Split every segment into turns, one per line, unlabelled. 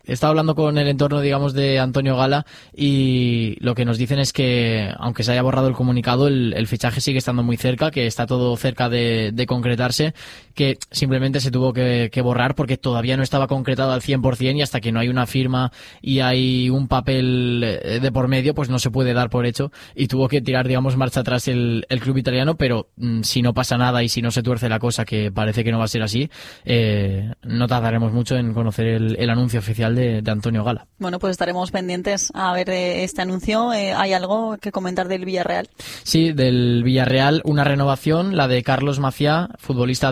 estado hablando con el entorno, digamos, de Antonio Gala, y lo que nos dicen es que, aunque se haya borrado el comunicado, el fichaje sigue estando muy cerca, que está todo cerca de concretarse, que simplemente se tuvo que borrar porque todavía no estaba concretado al 100%, y hasta que no hay una firma y hay un papel de por medio, pues no se puede dar por hecho, y tuvo que tirar, digamos, marcha atrás el club italiano. Pero si no pasa nada y si no se tuerce la cosa, que parece que no va a ser así, no tardaremos mucho en conocer el anuncio oficial de Antonio Gala.
Bueno, pues estaremos pendientes a ver este anuncio. ¿Hay algo que comentar del Villarreal?
Sí, del Villarreal, una renovación, la de Carlos Macià, futbolista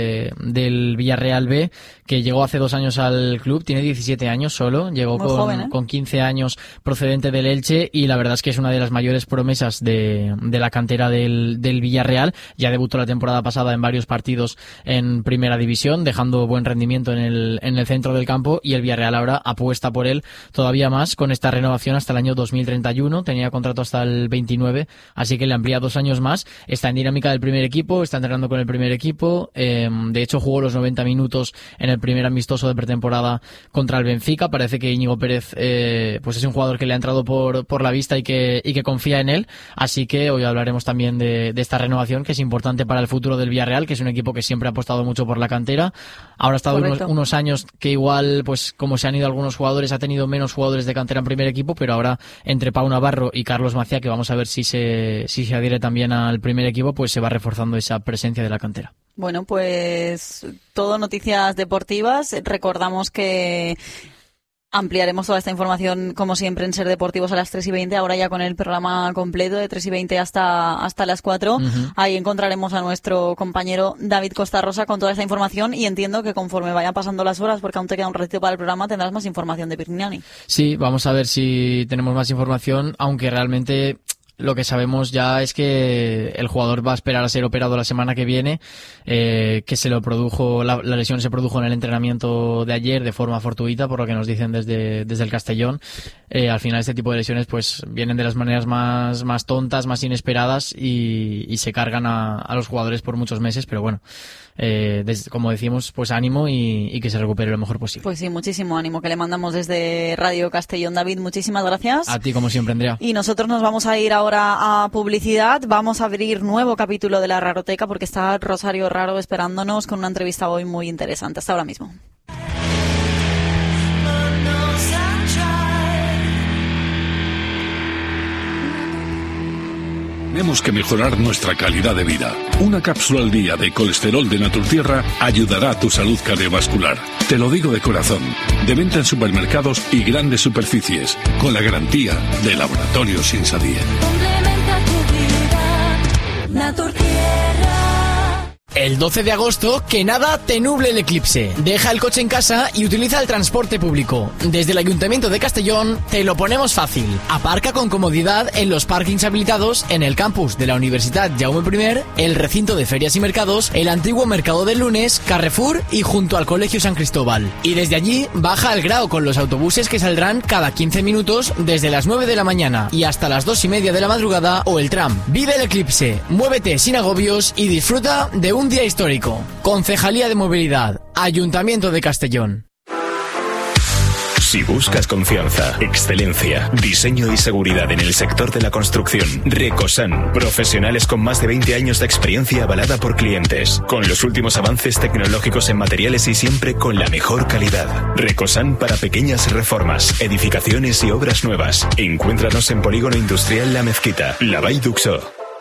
del Villarreal B, que llegó hace 2 años al club, tiene 17 años solo, llegó con 15 años procedente del Elche, y la verdad es que es una de las mayores promesas de la cantera del Villarreal. Ya debutó la temporada pasada en varios partidos en Primera División, dejando buen rendimiento en el centro del campo, y el Villarreal ahora apuesta por él todavía más con esta renovación hasta el año 2031, tenía contrato hasta el 29, así que le amplía 2 años más. Está en dinámica del primer equipo, está entrenando con el primer equipo, de hecho jugó los 90 minutos en el primer amistoso de pretemporada contra el Benfica. Parece que Íñigo Pérez pues es un jugador que le ha entrado por la vista y que confía en él, así que hoy hablaremos también de esta renovación, que es importante para el futuro del Villarreal, que es un equipo que siempre ha apostado mucho por la cantera. Ahora ha estado unos años que igual, pues como se han ido algunos jugadores, ha tenido menos jugadores de cantera en primer equipo, pero ahora entre Pau Navarro y Carlos Macià, que vamos a ver si se adhiere también al primer equipo, pues se va reforzando esa presencia de la cantera.
Bueno, pues todo noticias deportivas. Recordamos que ampliaremos toda esta información, como siempre, en Ser Deportivos a las 3:20, ahora ya con el programa completo de 3:20 hasta las 4. Uh-huh. Ahí encontraremos a nuestro compañero David Costa Rosa con toda esta información, y entiendo que conforme vayan pasando las horas, porque aún te queda un ratito para el programa, tendrás más información de Virgnani. Sí, vamos a ver si tenemos más información, aunque realmente lo que sabemos ya es que el jugador va a esperar a ser operado la semana que viene, que se lo produjo, la lesión se produjo en el entrenamiento de ayer de forma fortuita, por lo que nos dicen desde el Castellón. Al final este tipo de lesiones pues vienen de las maneras más tontas, más inesperadas, y se cargan a los jugadores por muchos meses, pero bueno, como decimos, pues ánimo y que se recupere lo mejor posible. Pues sí, muchísimo ánimo que le mandamos desde Radio Castellón. David, muchísimas gracias. A ti, como siempre, Andrea. Y nosotros nos vamos a ir ahora a publicidad. Vamos a abrir nuevo capítulo de la Raroteca, porque está Rosario Raro esperándonos con una entrevista hoy muy interesante. Hasta ahora mismo.
Tenemos que mejorar nuestra calidad de vida. Una cápsula al día de colesterol de Naturtierra ayudará a tu salud cardiovascular. Te lo digo de corazón. De venta en supermercados y grandes superficies, con la garantía de Laboratorios Insadía. Complementa tu vida, Naturtierra.
El 12 de agosto, que nada te nuble el eclipse. Deja el coche en casa y utiliza el transporte público. Desde el Ayuntamiento de Castellón te lo ponemos fácil. Aparca con comodidad en los parkings habilitados en el campus de la Universidad Jaume I, el recinto de ferias y mercados, el antiguo Mercado del Lunes, Carrefour y junto al Colegio San Cristóbal. Y desde allí baja al Grao con los autobuses que saldrán cada 15 minutos desde las 9 de la mañana y hasta las 2:30 de la madrugada, o el tram. Vive el eclipse, muévete sin agobios y disfruta de un día histórico. Concejalía de Movilidad, Ayuntamiento de Castellón.
Si buscas confianza, excelencia, diseño y seguridad en el sector de la construcción, Recosan, profesionales con más de 20 años de experiencia avalada por clientes, con los últimos avances tecnológicos en materiales y siempre con la mejor calidad. Recosan para pequeñas reformas, edificaciones y obras nuevas. Encuéntranos en Polígono Industrial La Mezquita, La Vall d'Uxó.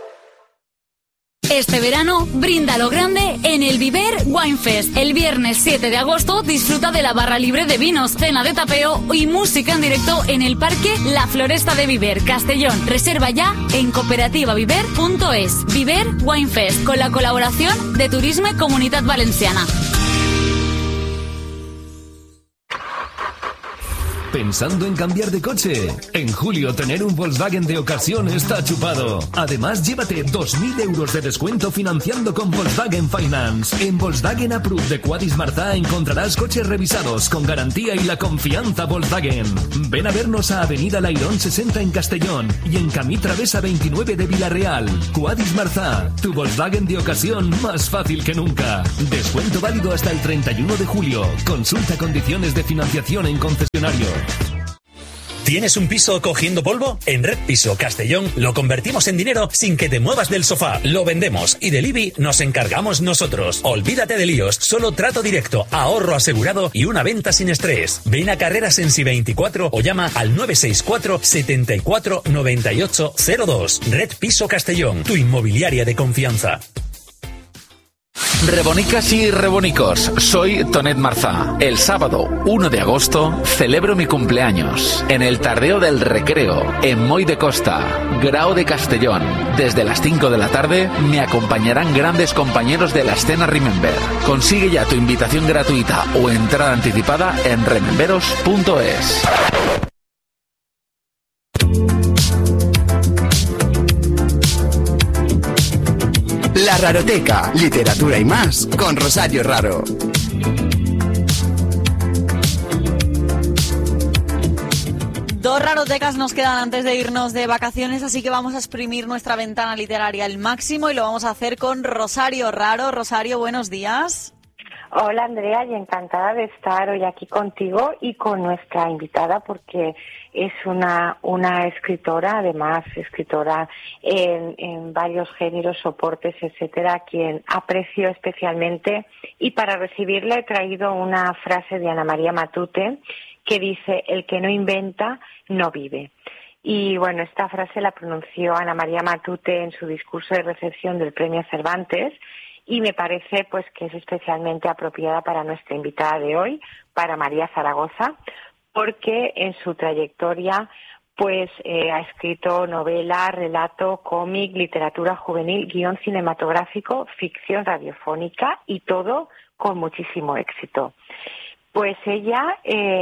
Este verano, brinda lo grande en el Viver Wine Fest. El viernes 7 de agosto disfruta de la barra libre de vinos, cena de tapeo y música en directo en el Parque La Floresta de Viver, Castellón. Reserva ya en cooperativaviver.es. Viver Wine Fest, con la colaboración de Turisme Comunitat Valenciana.
¿Pensando en cambiar de coche? En julio tener un Volkswagen de ocasión está chupado. Además, llévate 2.000 euros de descuento financiando con Volkswagen Finance. En Volkswagen Approved de Cuadis Marzá encontrarás coches revisados con garantía y la confianza Volkswagen. Ven a vernos a Avenida Lairón 60 en Castellón y en Camí Travesa 29 de Villarreal. Cuadis Marzá, tu Volkswagen de ocasión más fácil que nunca. Descuento válido hasta el 31 de julio. Consulta condiciones de financiación en concesionario.
¿Tienes un piso cogiendo polvo? En Red Piso Castellón lo convertimos en dinero sin que te muevas del sofá. Lo vendemos y del IBI nos encargamos nosotros. Olvídate de líos, solo trato directo, ahorro asegurado y una venta sin estrés. Ven a Carreras Ensi 24 o llama al 964 74 98 02. Red Piso Castellón, tu inmobiliaria de confianza.
Rebonicas y rebonicos, soy Tonet Marzá. El sábado 1 de agosto celebro mi cumpleaños en el Tardeo del Recreo, en Moy de Costa, Grao de Castellón. Desde las 5 de la tarde me acompañarán grandes compañeros de la escena Remember. Consigue ya tu invitación gratuita o entrada anticipada en rememberos.es.
La Raroteca, literatura y más, con Rosario Raro.
Dos rarotecas nos quedan antes de irnos de vacaciones, así que vamos a exprimir nuestra ventana literaria al máximo y lo vamos a hacer con Rosario Raro. Rosario, buenos días.
Hola Andrea, y encantada de estar hoy aquí contigo y con nuestra invitada porque es una escritora, además escritora en varios géneros, soportes, etcétera, a quien aprecio especialmente, y para recibirla he traído una frase de Ana María Matute que dice: el que no inventa no vive. Y bueno, esta frase la pronunció Ana María Matute en su discurso de recepción del Premio Cervantes, y me parece pues que es especialmente apropiada para nuestra invitada de hoy, para María Zaragoza, porque en su trayectoria pues ha escrito novela, relato, cómic, literatura juvenil, guión cinematográfico, ficción radiofónica, y todo con muchísimo éxito. Pues ella,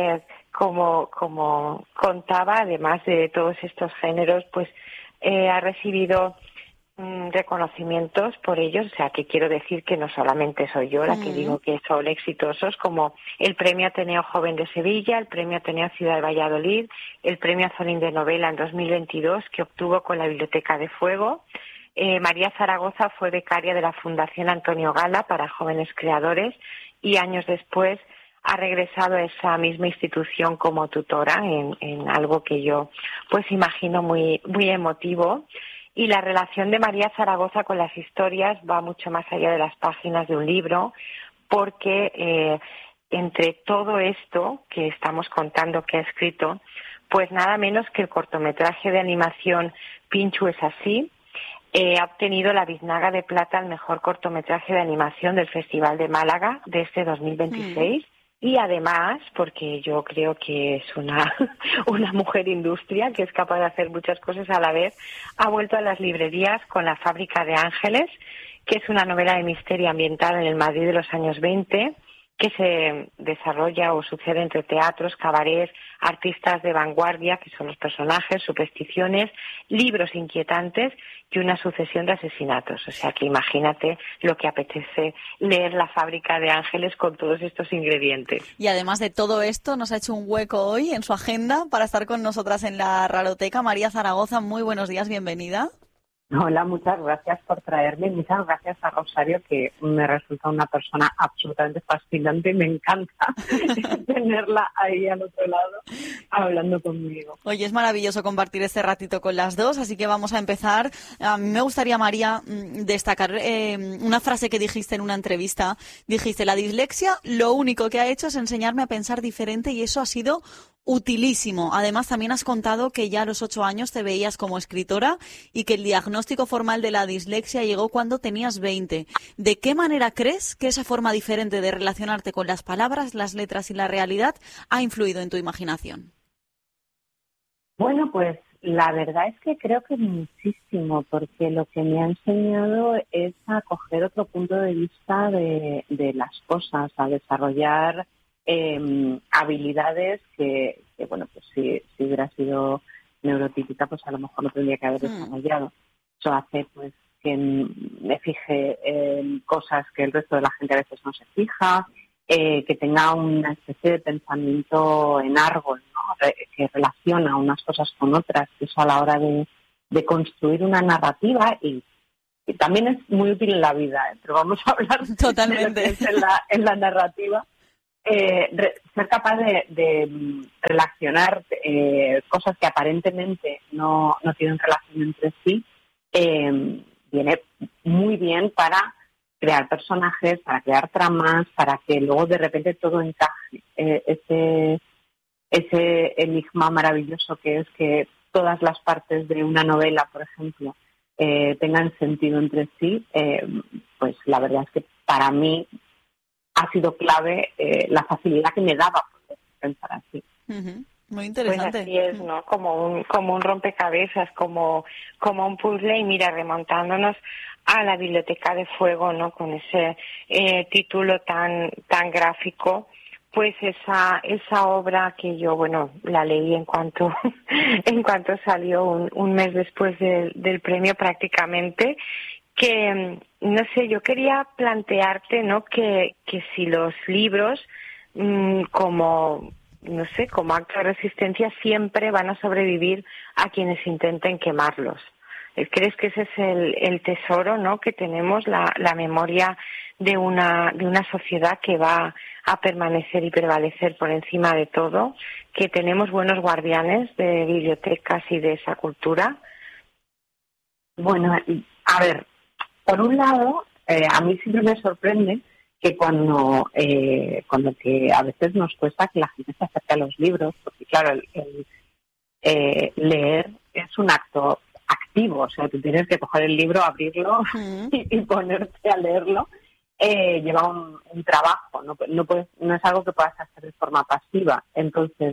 como contaba, además de todos estos géneros, pues ha recibido reconocimientos por ellos, o sea, que quiero decir que no solamente soy yo la que digo que son exitosos, como el Premio Ateneo Joven de Sevilla, el Premio Ateneo Ciudad de Valladolid, el Premio Azorín de Novela en 2022 que obtuvo con la Biblioteca de Fuego. María Zaragoza fue becaria de la Fundación Antonio Gala para jóvenes creadores y años después ha regresado a esa misma institución como tutora en algo que yo pues imagino muy, muy emotivo. Y la relación de María Zaragoza con las historias va mucho más allá de las páginas de un libro, porque entre todo esto que estamos contando que ha escrito, pues nada menos que el cortometraje de animación Pinchu es así, ha obtenido la Biznaga de Plata al mejor cortometraje de animación del Festival de Málaga de este 2026. Y además, porque yo creo que es una mujer industria que es capaz de hacer muchas cosas a la vez, ha vuelto a las librerías con La Fábrica de Ángeles, que es una novela de misterio ambientada en el Madrid de los años 20, que se desarrolla o sucede entre teatros, cabarets, artistas de vanguardia, que son los personajes, supersticiones, libros inquietantes y una sucesión de asesinatos. O sea que imagínate lo que apetece leer La Fábrica de Ángeles con todos estos ingredientes.
Y además de todo esto, nos ha hecho un hueco hoy en su agenda para estar con nosotras en la Raroteca. María Zaragoza, muy buenos días, bienvenida.
Hola, muchas gracias por traerme. Muchas gracias a Rosario, que me resulta una persona absolutamente fascinante. Me encanta tenerla ahí al otro lado hablando conmigo.
Oye, es maravilloso compartir este ratito con las dos, así que vamos a empezar. A mí me gustaría, María, destacar una frase que dijiste en una entrevista. Dijiste: la dislexia lo único que ha hecho es enseñarme a pensar diferente, y eso ha sido utilísimo. Además, también has contado que ya a los 8 años te veías como escritora y que el diagnóstico formal de la dislexia llegó cuando tenías 20. ¿De qué manera crees que esa forma diferente de relacionarte con las palabras, las letras y la realidad ha influido en tu imaginación?
Bueno, pues la verdad es que creo que muchísimo, porque lo que me ha enseñado es a coger otro punto de vista de las cosas, a desarrollar habilidades que bueno, pues si hubiera sido neurotípica, pues a lo mejor no tendría que haber desarrollado. Eso hace pues que me fije en cosas que el resto de la gente a veces no se fija, que tenga una especie de pensamiento en árbol, ¿no? Que relaciona unas cosas con otras, que eso a la hora de construir una narrativa y también es muy útil en la vida, pero vamos a hablar
totalmente
de lo que es en la narrativa. Ser capaz de relacionar cosas que aparentemente no tienen relación entre sí viene muy bien para crear personajes, para crear tramas, para que luego de repente todo encaje. Ese enigma maravilloso que es que todas las partes de una novela, por ejemplo, tengan sentido entre sí, pues la verdad es que para mí ha sido clave la facilidad que me daba poder pensar así.
Uh-huh. Muy interesante.
Pues así es, ¿no? Como un rompecabezas, como un puzzle. Y mira, remontándonos a la Biblioteca de Fuego, ¿no? Con ese título tan gráfico, pues esa obra que yo, bueno, la leí en cuanto salió un mes después del premio prácticamente, que no sé, yo quería plantearte, ¿no? Que si los libros como acto de resistencia siempre van a sobrevivir a quienes intenten quemarlos. ¿Crees que ese es el tesoro, ¿no? Que tenemos, la memoria de una sociedad que va a permanecer y prevalecer por encima de todo, que tenemos buenos guardianes de bibliotecas y de esa cultura? Bueno, a ver, por un lado, a mí siempre me sorprende que cuando que a veces nos cuesta que la gente se acerque a los libros, porque claro, el leer es un acto activo, o sea, tú tienes que coger el libro, abrirlo y ponerte a leerlo. Lleva un trabajo, no es algo que puedas hacer de forma pasiva. Entonces,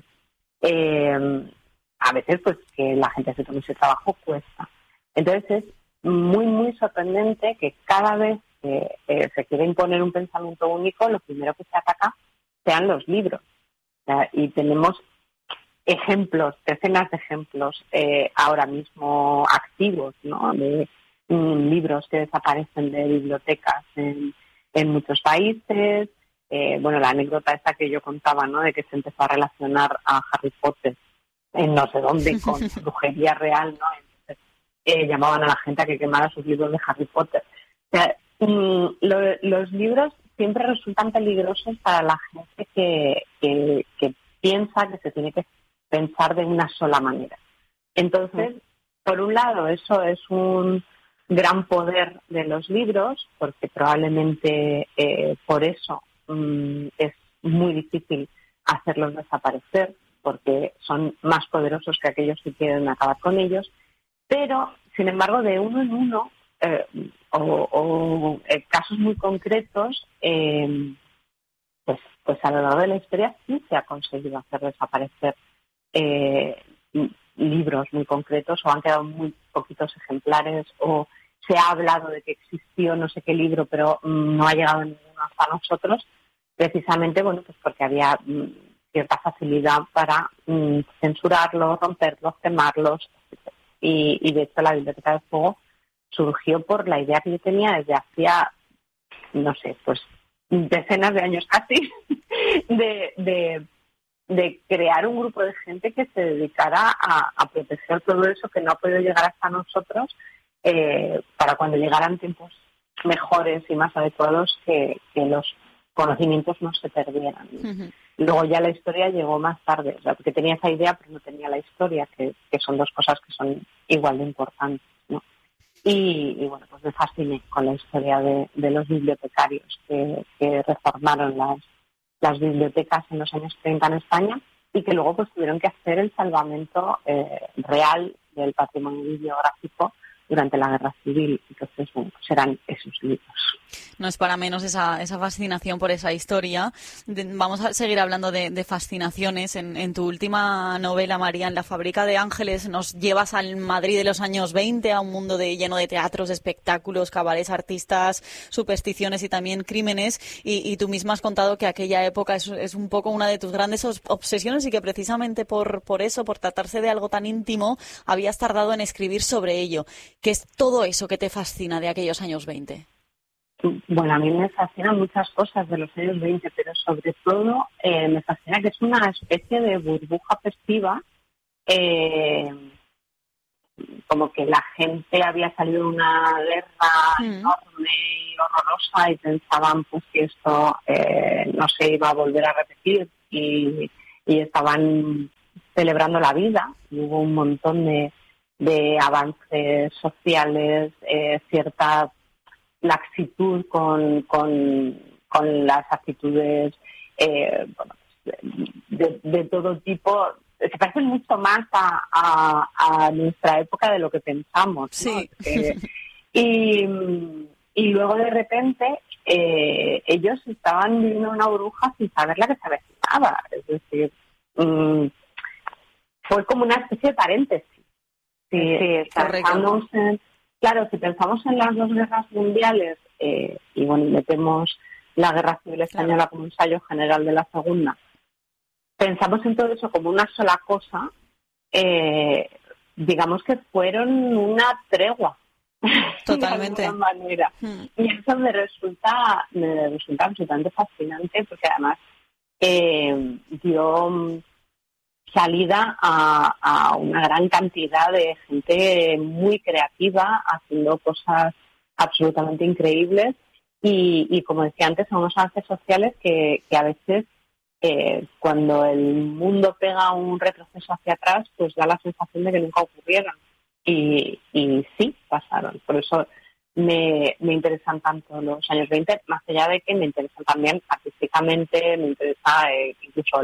a veces pues que la gente se tome ese trabajo cuesta. Entonces es muy, muy sorprendente que cada vez que se quiere imponer un pensamiento único, lo primero que se ataca sean los libros. O sea, y tenemos ejemplos, decenas de ejemplos ahora mismo activos, ¿no? De libros que desaparecen de bibliotecas en muchos países. Bueno, la anécdota esta que yo contaba, ¿no? De que se empezó a relacionar a Harry Potter en no sé dónde con brujería real, ¿no? Entonces, llamaban a la gente a que quemara sus libros de Harry Potter. O sea, los libros siempre resultan peligrosos para la gente que piensa que se tiene que pensar de una sola manera. Entonces, por un lado, eso es un gran poder de los libros, porque probablemente por eso es muy difícil hacerlos desaparecer, porque son más poderosos que aquellos que quieren acabar con ellos. Pero, sin embargo, de uno en uno, o casos muy concretos, pues a lo largo de la historia sí se ha conseguido hacer desaparecer libros muy concretos, o han quedado muy poquitos ejemplares, o se ha hablado de que existió no sé qué libro, pero no ha llegado ninguno hasta nosotros, precisamente, bueno, pues porque había cierta facilidad para censurarlos, romperlos, quemarlos, y de hecho la Biblioteca de Fuego surgió por la idea que yo tenía desde hacía, no sé, pues decenas de años casi, de crear un grupo de gente que se dedicara a proteger todo eso que no ha podido llegar hasta nosotros, para cuando llegaran tiempos mejores y más adecuados, que los conocimientos no se perdieran. Uh-huh. Luego ya la historia llegó más tarde, o sea, porque tenía esa idea pero no tenía la historia, que son dos cosas que son igual de importantes, ¿no? Y bueno, pues me fasciné con la historia de los bibliotecarios que reformaron las bibliotecas en los años 30 en España, y que luego pues tuvieron que hacer el salvamento real del patrimonio bibliográfico durante la Guerra Civil. Entonces, bueno, pues eran esos libros.
No es para menos esa fascinación por esa historia. Vamos a seguir hablando de fascinaciones. En tu última novela, María, en La fábrica de ángeles, nos llevas al Madrid de los años 20, a un mundo lleno de teatros, espectáculos, cabarets, artistas, supersticiones y también crímenes. Y tú misma has contado que aquella época es un poco una de tus grandes obsesiones y que precisamente por eso, por tratarse de algo tan íntimo, habías tardado en escribir sobre ello. ¿Qué es todo eso que te fascina de aquellos años 20?
Bueno, a mí me fascinan muchas cosas de los años 20, pero sobre todo me fascina que es una especie de burbuja festiva, como que la gente había salido de una guerra enorme y horrorosa y pensaban pues que esto no se iba a volver a repetir y estaban celebrando la vida. Hubo un montón de avances sociales, cierta laxitud con las actitudes de todo tipo. Se parecen mucho más a nuestra época de lo que pensamos, ¿no?
Sí.
Y luego de repente ellos estaban viviendo una burbuja sin saber la que se avecinaba. Es decir, fue como una especie de paréntesis. Si pensamos en las dos guerras mundiales y bueno, metemos la Guerra Civil Española como ensayo general de la Segunda, pensamos en todo eso como una sola cosa, digamos que fueron una tregua.
Totalmente.
De alguna manera. Y eso me resulta absolutamente fascinante porque además dio salida a una gran cantidad de gente muy creativa haciendo cosas absolutamente increíbles y como decía antes, son unos avances sociales que a veces cuando el mundo pega un retroceso hacia atrás, pues da la sensación de que nunca ocurrieron y sí pasaron. Por eso me interesan tanto los años 20, más allá de que me interesan también artísticamente, me interesa incluso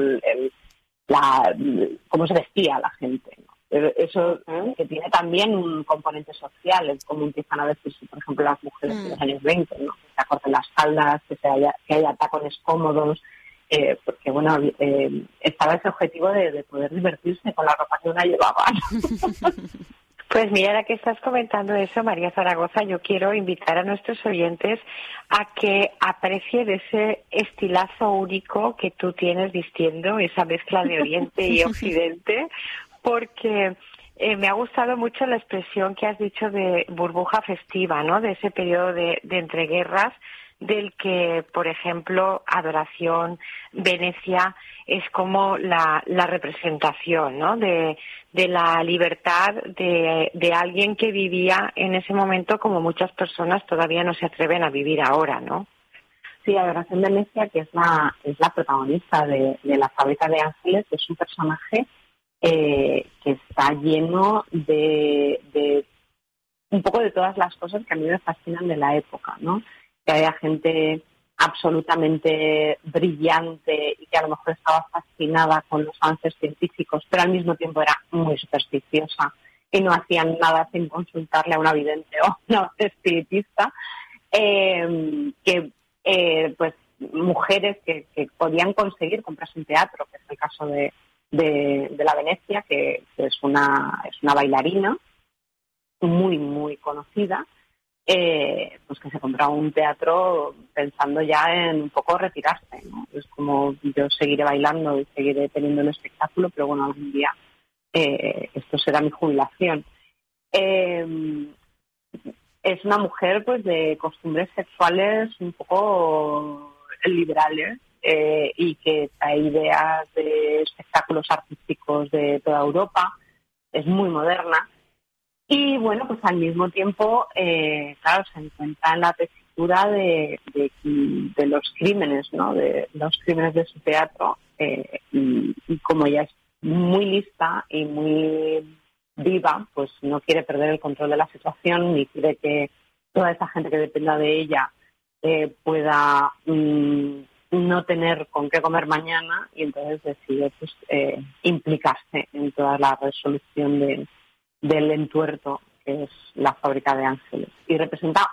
cómo se vestía la gente, ¿no? Eso que tiene también un componente social, es como empiezan a vestirse, por ejemplo, las mujeres de los años 20, ¿no? Que se acorten las faldas, que haya tacones cómodos, porque bueno, estaba ese objetivo de poder divertirse con la ropa que una llevaba.
Pues mira, ahora que estás comentando eso, María Zaragoza, yo quiero invitar a nuestros oyentes a que aprecien ese estilazo único que tú tienes vistiendo, esa mezcla de Oriente y Occidente, porque me ha gustado mucho la expresión que has dicho de burbuja festiva, ¿no? De ese periodo de entreguerras, del que, por ejemplo, Adoración, Venecia, es como la representación, ¿no? De la libertad de alguien que vivía en ese momento como muchas personas todavía no se atreven a vivir ahora, ¿no?
Sí, Adoración Venecia, que es la protagonista de La fábrica de ángeles, es un personaje que está lleno de un poco de todas las cosas que a mí me fascinan de la época, ¿no? Que haya gente absolutamente brillante y que a lo mejor estaba fascinada con los avances científicos, pero al mismo tiempo era muy supersticiosa y no hacían nada sin consultarle a una vidente o una espiritista, pues mujeres que podían conseguir comprarse un teatro, que es el caso de la Venecia, que es una bailarina muy, muy conocida, pues que se compraba un teatro pensando ya en un poco retirarse, ¿no? Es como, yo seguiré bailando y seguiré teniendo el espectáculo, pero bueno, algún día esto será mi jubilación. Es una mujer pues de costumbres sexuales un poco liberales y que trae ideas de espectáculos artísticos de toda Europa, es muy moderna. Y bueno, pues al mismo tiempo, claro, se encuentra en la tesitura de los crímenes, ¿no? De los crímenes de su teatro. Y como ella es muy lista y muy viva, pues no quiere perder el control de la situación ni quiere que toda esa gente que dependa de ella pueda no tener con qué comer mañana, y entonces decide pues implicarse en toda la resolución del entuerto
que es la Fábrica de Ángeles, y representa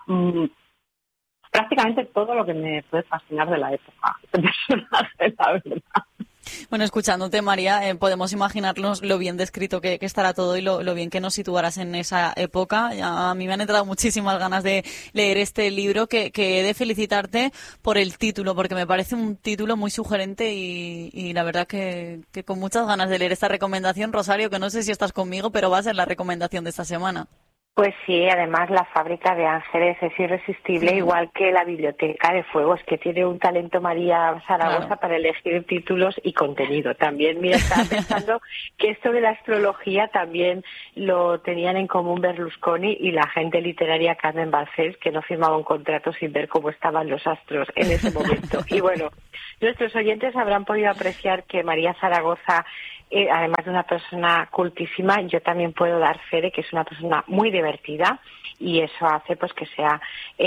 prácticamente todo lo que me puede fascinar de la época, este personaje, la verdad.
Bueno, escuchándote, María, podemos imaginarnos lo bien descrito que estará todo y lo bien que nos situarás en esa época. A mí me han entrado muchísimas ganas de leer este libro, que he de felicitarte por el título, porque me parece un título muy sugerente y la verdad que con muchas ganas de leer esta recomendación. Rosario, que no sé si estás conmigo, pero va a ser la recomendación de esta semana.
Pues sí, además la Fábrica de Ángeles es irresistible, igual que la Biblioteca de Fuego. Es que tiene un talento María Zaragoza para elegir títulos y contenido también. Mira, estaba pensando que esto de la astrología también lo tenían en común Berlusconi y la agente literaria Carmen Balcells, que no firmaba un contrato sin ver cómo estaban los astros en ese momento. Y bueno, nuestros oyentes habrán podido apreciar que María Zaragoza, además de una persona cultísima, yo también puedo dar fe de que es una persona muy divertida, y eso hace pues que sea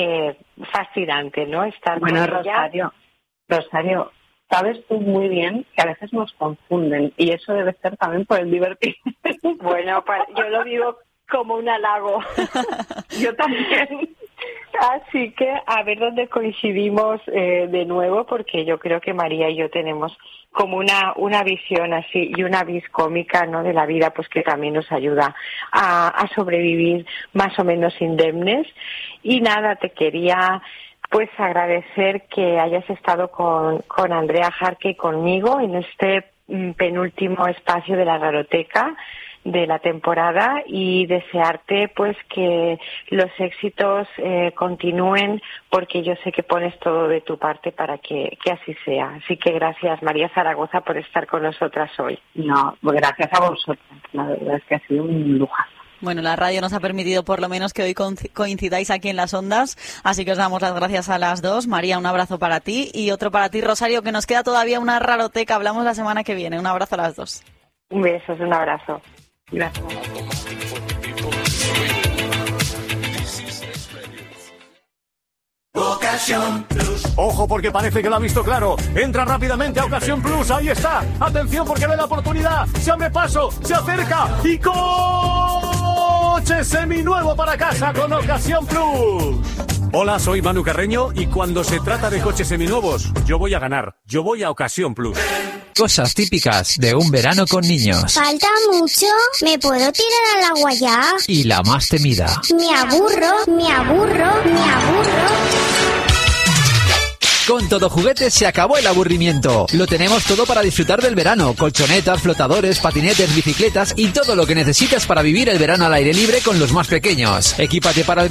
fascinante, ¿no? Estar
bueno,
con ella.
Rosario, sabes tú muy bien que a veces nos confunden, y eso debe ser también por el divertir.
Bueno, yo lo digo como un halago.
Yo también.
Así que a ver dónde coincidimos de nuevo, porque yo creo que María y yo tenemos como una visión así y una vis cómica, ¿no?, de la vida, pues que también nos ayuda a sobrevivir más o menos indemnes. Y nada, te quería pues agradecer que hayas estado con Andrea Jarque y conmigo en este penúltimo espacio de la Raroteca de la temporada, y desearte pues que los éxitos continúen, porque yo sé que pones todo de tu parte para que así sea. Así que gracias, María Zaragoza, por estar con nosotras hoy.
No, gracias a vosotras, la verdad es que ha sido un lujazo.
Bueno, la radio nos ha permitido por lo menos que hoy coincidáis aquí en las ondas, así que os damos las gracias a las dos. María, un abrazo para ti, y otro para ti, Rosario, que nos queda todavía una raroteca. Hablamos la semana que viene. Un abrazo a las dos.
Un beso, un abrazo. Gracias.
Ocasión Plus. Ojo, porque parece que lo ha visto claro. Entra rápidamente a Ocasión Plus. Ahí está. Atención, porque ve la oportunidad. Se abre paso, se acerca y coche seminuevo para casa con Ocasión Plus. Hola, soy Manu Carreño, y cuando se trata de coches seminuevos, yo voy a ganar. Yo voy a Ocasión Plus.
Cosas típicas de un verano con niños.
¿Falta mucho? ¿Me puedo tirar al agua ya?
Y la más temida.
Me aburro.
Con Todo Juguetes se acabó el aburrimiento. Lo tenemos todo para disfrutar del verano. Colchonetas, flotadores, patinetes, bicicletas y todo lo que necesitas para vivir el verano al aire libre con los más pequeños. Equípate para el